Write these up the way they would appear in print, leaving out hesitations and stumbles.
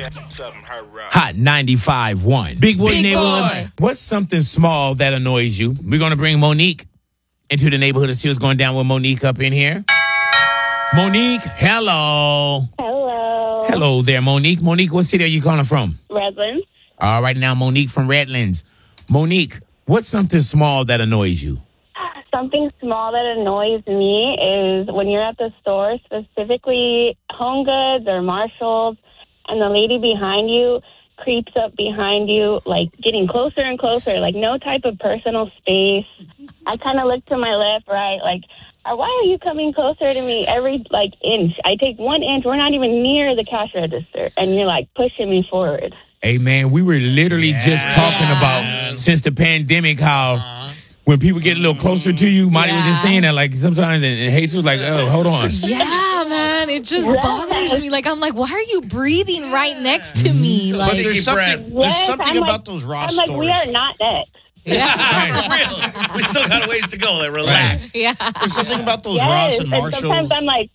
Hot 95.1. Big Boy Big Neighborhood. Boy. What's something small that annoys you? We're going to bring Monique into the neighborhood to see what's going down with Monique up in here. Monique, hello. Hello. Hello there, Monique. Monique, what city are you calling from? Redlands. All right, now, Monique from Redlands. Monique, what's something small that annoys you? Something small that annoys me is when you're at the store, specifically Home Goods or Marshalls, and the lady behind you creeps up behind you, like getting closer and closer, like no type of personal space. I kind of look to my left, right, like, why are you coming closer to me every, like, inch? I take 1 inch. We're not even near the cash register, and you're, like, pushing me forward. Hey, man, we were literally just talking about, since the pandemic, how when people get a little closer to you, Monty was just saying that, like, sometimes, and Jesus was like, oh, hold on. Yeah, man, it just bothers me. Like, I'm like, why are you breathing right next to me? Like, But there's something about those Ross I'm like, stores. we are not next. For real. We still got a ways to go. Like, relax. yeah. There's something about those Yes, Ross and and Marshalls. sometimes I'm like,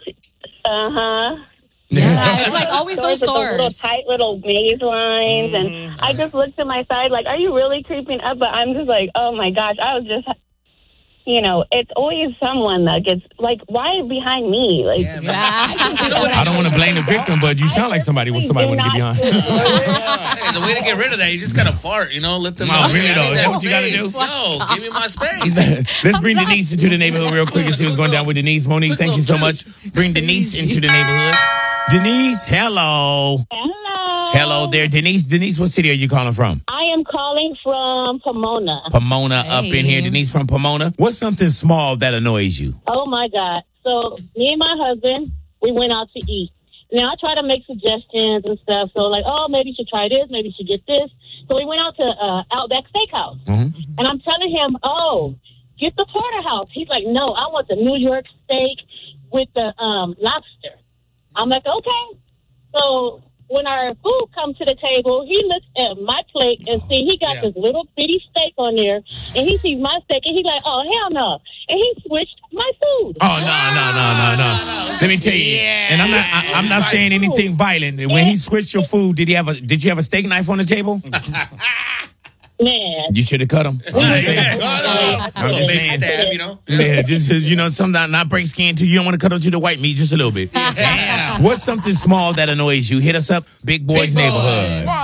uh-huh. Yeah, it's like always those With those little stores. tight little maze lines, and I just look to my side like, are you really creeping up? But I'm just like, oh my gosh, I was just, it's always someone that gets like, why behind me? Like, I don't want to blame the victim, but you sound like somebody want to get behind. Hey, the way to get rid of that, you just gotta fart, let them know. Really though, is that what you gotta do? No, give me my space. Let's bring Denise into the neighborhood real quick and see what's going down with Denise. Monique, thank you so much. Bring Denise into the neighborhood. Denise, hello. hello. Hello there, Denise. Denise, what city are you calling from? I am calling from Pomona. Pomona up in here. Denise from Pomona. What's something small that annoys you? Oh my God. So me and my husband, we went out to eat. Now I try to make suggestions and stuff. So like, oh, maybe you should try this. Maybe you should get this. So we went out to Outback Steakhouse. Mm-hmm. And I'm telling him, oh, get the porterhouse. He's like, no, I want the New York steak with the lobster. I'm like, okay. So when our food comes to the table, he looks at my plate and see he got this little bitty steak on there, and he sees my steak, and he's like, oh, hell no. And he switched my food. Oh, no. Let me tell you. And I'm not saying anything violent. When he switched your food, did you have a steak knife on the table? Man. You should have cut him. I'm just saying. Yeah, just sometimes not break skin too. You don't want to cut into the white meat just a little bit. What's something small that annoys you? Hit us up, Big Boy's Neighborhood.